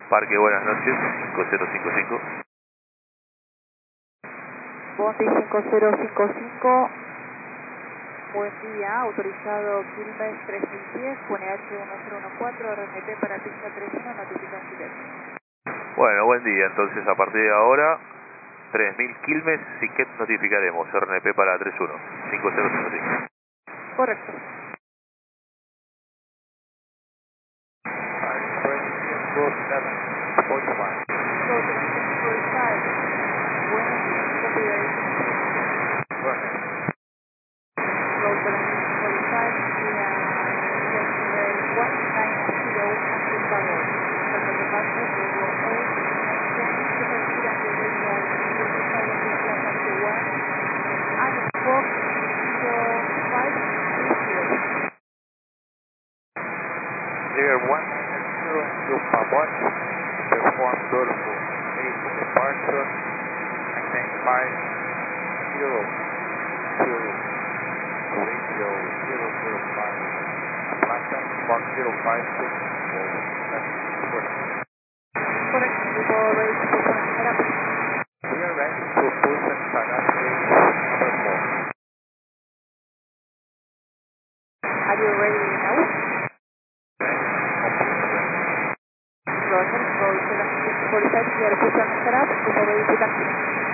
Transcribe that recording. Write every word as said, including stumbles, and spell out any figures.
Parque, buenas noches, cinco cero cinco cinco. Bondi cinco cero cinco cinco. Buen día, autorizado Quilmes tres mil diez, pone H uno cero uno cuatro, R M P para pista treinta y uno, notifica silencio. Bueno, buen día, entonces a partir de ahora, tres mil Quilmes, Siquet notificaremos, R N P para treinta y uno, cinco cero cinco cinco. Correcto. Buenos días, copy ready. Road seventeen forty-five, via Festival one nine zero, Active Tower. Central departure, radio eight, maintain, superspeed and radio thirty-five of the Plaza to one, and Fox zero five three zero. Clear one nine zero, Yupa one, perform Golfo eight departure, maintain five zero zero, radio zero zero five, Atlanta, four zero five six, Correct, people ready to push on head up. we are ready to push and Sagat gate number four. Are you ready now? Roger, road seventeen forty-five, clear push on head up, people ready to taxi.